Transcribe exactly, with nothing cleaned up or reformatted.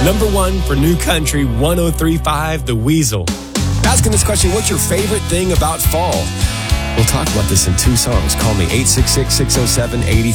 Number one for New Country one oh three point five, The Weasel. Asking this question, what's your favorite thing about fall? We'll talk about this in two songs. Call me eight six six, six oh seven, eight